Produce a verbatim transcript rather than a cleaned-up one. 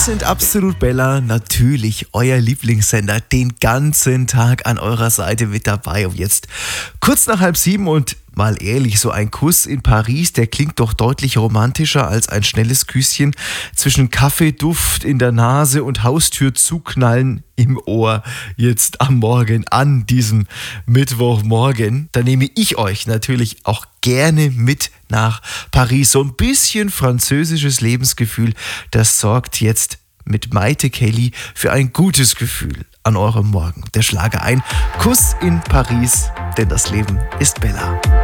sind Absolut Bella, natürlich euer Lieblingssender, den ganzen Tag an eurer Seite mit dabei. Und jetzt kurz nach halb sieben und mal ehrlich, so ein Kuss in Paris, der klingt doch deutlich romantischer als ein schnelles Küsschen zwischen Kaffeeduft in der Nase und Haustür zuknallen im Ohr jetzt am Morgen, an diesem Mittwochmorgen. Da nehme ich euch natürlich auch gerne mit nach Paris. So ein bisschen französisches Lebensgefühl, das sorgt jetzt mit Maite Kelly für ein gutes Gefühl an eurem Morgen. Der Schlager ein Kuss in Paris, denn das Leben ist Bella.